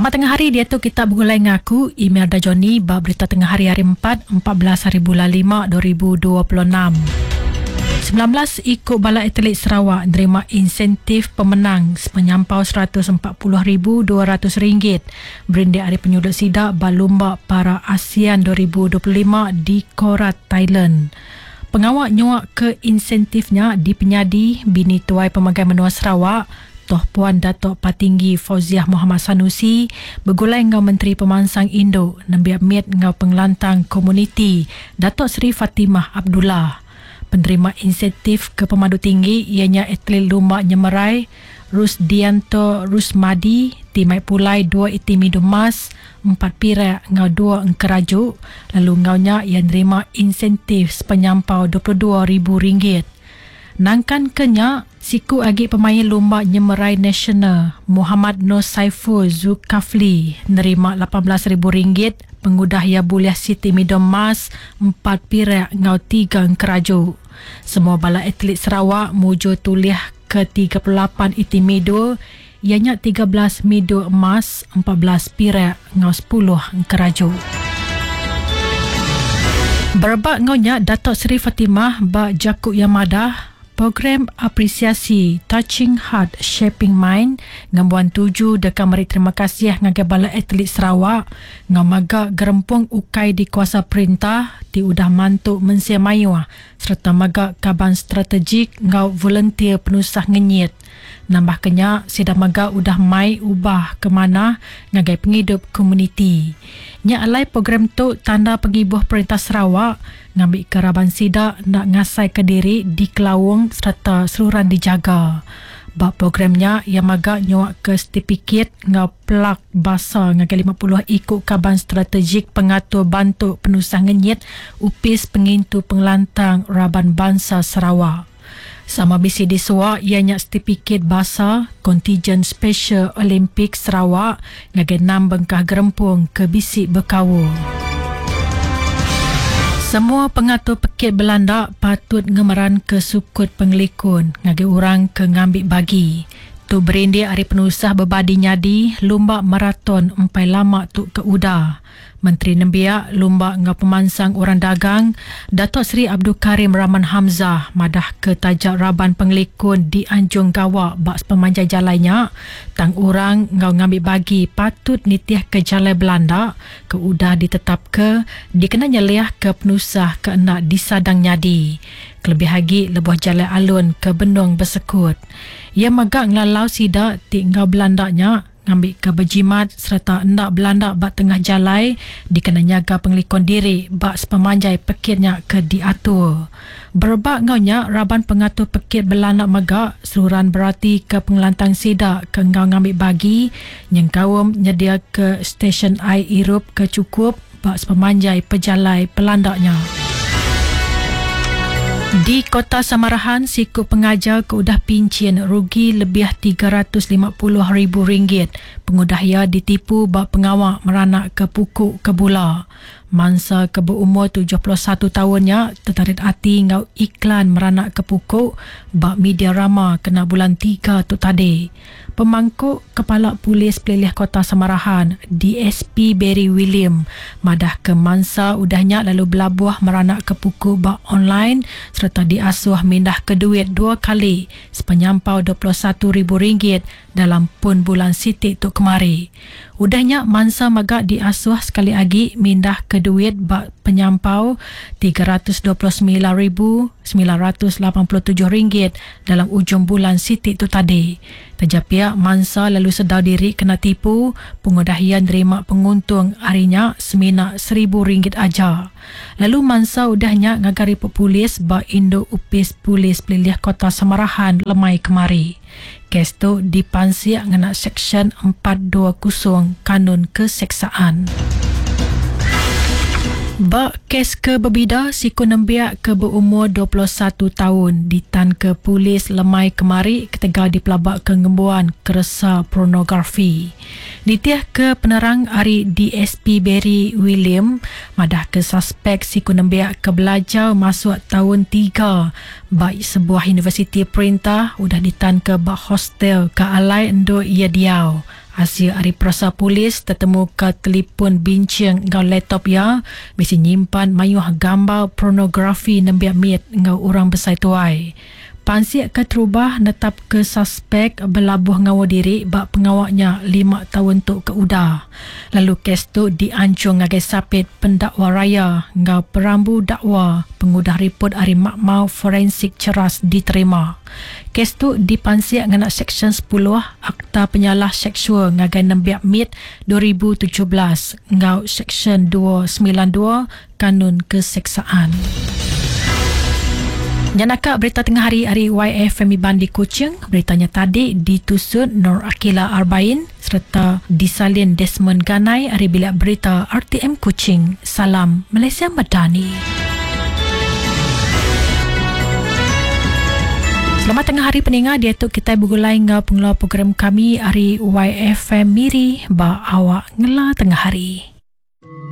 Selamat tengah hari, dia tu kita bergulai dengan aku Imelda Joni bab berita tengah hari 14 hari bulan 5 2026. 19 ikut Balai Atlet Sarawak menerima insentif pemenang sepenyampau RM140,200 berindik hari penyudut sidak berlumba para ASEAN 2025 di Korat, Thailand. Pengawal nyuak ke insentifnya di penyadi bini tuai Pemagai Menua Sarawak Toh Puan Datuk Patinggi Fauziah Muhammad Sanusi bergulai dengan Menteri Pemansang Indo Nambiak Miet dengan Pengelantang Komuniti Datuk Seri Fatimah Abdullah. Penerima insentif ke pemandu tinggi ianya atlet lumba nyemerai Rusdianto Rusmadi timai pulai 2 itim emas 4 pirak ngau 2 engkerajuk lalu ngaunya yang nerima insentif sepenyampau RM22,000. Nangkan kenya siku agi pemain lumba nyemerai nasional Muhammad Nur Saiful Zulkafli nerima RM18,000 pengudah ia buliah Siti Midom Mas 4 pirak ngau 3 engkerajuk. Semua balai atlet Sarawak mujo tuliah ke 38 itim medal ianya 13 medal emas 14 pirak ngau 10 engkerajuk. Berbak ngaunya Datuk Seri Fatimah Bak Jakub Yamadah program apresiasi Touching Heart Shaping Mind ngambuan 7 dekat meri terima kasih ngagai Balai Atlet Sarawak ngamaga gerempung ukai di kuasa perintah di udah mantuk mensia mayuah serta maga kaban strategik ngau volunteer penusah ngenyit. Nambah kenya sida maga udah mai ubah ke mana ngagai penghidup komuniti. Nya alai program tu tanda pengibuh perintah Sarawak ngambil keraban sida nak ngasai ke diri di Kelawung serta seluruhan dijaga. Bab programnya yang maga nyuak ke sertifikat ngau plak basa ngagai 50 ikut kaban strategik pengatur bantu penusah ngenyit upis pengintu pengelantang Raban Bangsa Sarawak. Sama bisi disua ianya sertifikat bahasa Kontijen Special Olimpik Sarawak ngagai 6 bengkah gerempung ke bisi berkawu. Semua pengatur pekit Belanda patut ngemeran ke sukut pengelikun ngagai orang ke ngambil bagi. Tu berindik hari penusah berbadi nyadi lumba maraton empai lama tu ke udah. Menteri Nembiak lumba ngau pemansang orang dagang Datuk Seri Abdul Karim Rahman Hamzah madah ke tajak Raban Pengelikun di Anjung Gawak bak pemanjai jalannya tang orang ngau ngambil bagi patut nitiah ke jalan Belanda ke udah ditetap ke dikena nyeliah ke penusah ke enak disadang nyadi kelebih lagi lebuh jalan alun ke Benung Bersekut. Ia magak ngelalau sida ti ngau Belandanya ngambil ke berjimat serta endak Belanda bak tengah jalai dikena nyaga pengelikon diri bak sepemanjai pekitnya ke diatur. Berbak ngaunya Raban pengatur pekit Belanda magak seluruhan berarti ke pengelantang sida ke ngau ngambil bagi yang kawum nyedia ke stesen air Irup ke cukup bak sepemanjai pejalai pelandaknya. Di Kota Samarahan, siku pengajar keudah pincin rugi lebih RM350,000. Pengudah ia ditipu bak pengawal meranak ke pukuk ke bula. Mansa ke berumur 71 tahunnya tertarik hati ngau iklan meranak ke pukuk bak media rama kena bulan 3 tu tadi. Pemangkuk Kepala Polis Pelilih Kota Samarahan DSP Barry William madah ke mansa udahnya lalu belabuh meranak ke pukuk bak online serta diasuh mindah ke duit 2 kali sepenyampau RM21,000 dalam pun bulan Siti tu kemari. Udahnya mansa magak diasuh sekali lagi mindah ke duit bak penyampau RM329,987 dalam ujung bulan Siti tu tadi. Terjapia mansa lalu sedar diri kena tipu, pengudahian terima penguntung harinya semina RM1,000 aja. Lalu mansa udahnya ngagari polis bak Indo Upis Polis Pelilih Kota Samarahan lemai kemari. Kes tu dipansiak ngena Seksyen 420 Kanun Keseksaan. Bak kes ke berbida siku nembiak ke berumur 21 tahun ditan ke polis lemai kemari ketika dipelabak ke ngembuan keresa pornografi. Ditiah ke penerang hari DSP Barry William madah ke suspek siku nembiak ke belajar masuk tahun 3 bak sebuah universiti perintah udah ditan ke bak hostel ke alai endo ia diau. Hasil hari perasa polis tertemu ke telefon bincang ngau laptop ya bisi nyimpan mayuh gambar pornografi nembiak mit ngau orang besar tuai. Pansik ke terubah netap ke suspek berlabuh ngawa diri bak pengawaknya 5 tahun tu ke udah. Lalu kes tu diancung ngagai sapit pendakwa raya ngau perambu dakwa pengudah report hari makmau forensik ceras diterima. Kes tu dipansik ngana Seksyen 10 Akta Penyalah Seksual ngagai nembiak mit 2017 ngau Seksyen 292 Kanun Keseksaan. Janaka berita tengah hari YFM Bandi Kuching. Beritanya tadi ditusun Nur Akila Arbain serta disalin Desmond Ganai hari bilik berita RTM Kuching. Salam Malaysia Madani. Selamat tengah hari pendengar, dia tu kita bergulai dengan pengeluar program kami hari YFM Miri ba awak ngela tengah hari.